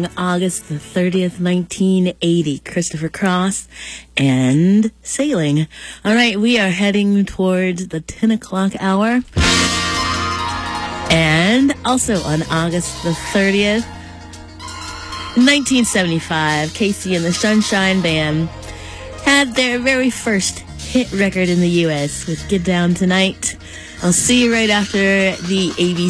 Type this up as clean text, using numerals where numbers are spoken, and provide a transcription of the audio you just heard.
song, August the 30th, 1980, Christopher Cross and Sailing. All right, we are heading towards the 10 o'clock hour. And also on August the 30th, 1975, Casey and the Sunshine Band had their very first hit record in the U.S. with Get Down Tonight. I'll see you right after the ABC